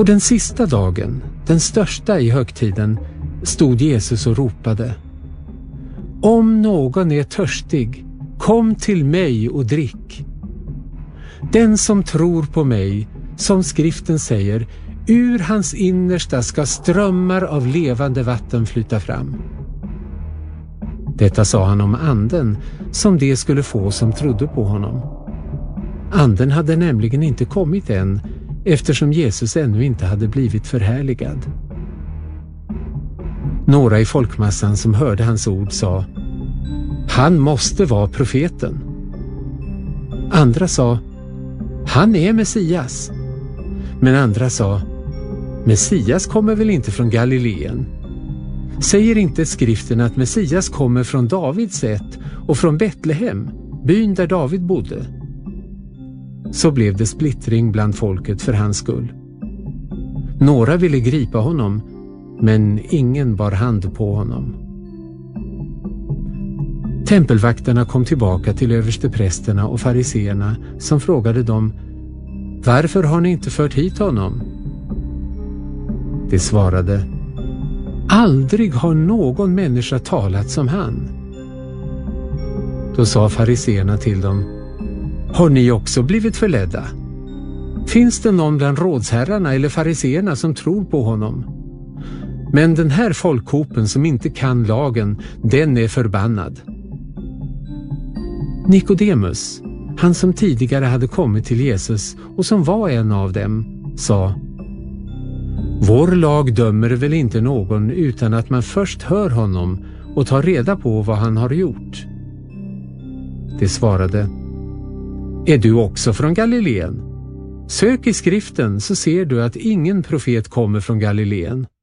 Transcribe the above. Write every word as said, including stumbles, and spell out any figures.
På den sista dagen, den största i högtiden, stod Jesus och ropade: Om någon är törstig, kom till mig och drick. Den som tror på mig, som skriften säger, ur hans innersta ska strömmar av levande vatten flyta fram. Detta sa han om anden som det skulle få som trodde på honom. Anden hade nämligen inte kommit än, eftersom Jesus ännu inte hade blivit förhärligad. Några i folkmassan som hörde hans ord sa: Han måste vara profeten. Andra sa: Han är Messias. Men andra sa: Messias kommer väl inte från Galileen? Säger inte skriften att Messias kommer från Davids ett och från Betlehem, byn där David bodde? Så blev det splittring bland folket för hans skull. Några ville gripa honom, men ingen bar hand på honom. Tempelvakterna kom tillbaka till översteprästerna och fariseerna som frågade dem: Varför har ni inte fört hit honom? De svarade: Aldrig har någon människa talat som han. Då sa fariseerna till dem: Har ni också blivit förledda? Finns det någon bland rådsherrarna eller fariseerna som tror på honom? Men den här folkhopen som inte kan lagen, den är förbannad. Nikodemus, han som tidigare hade kommit till Jesus och som var en av dem, sa: Vår lag dömer väl inte någon utan att man först hör honom och tar reda på vad han har gjort. De svarade: Är du också från Galileen? Sök i skriften så ser du att ingen profet kommer från Galileen.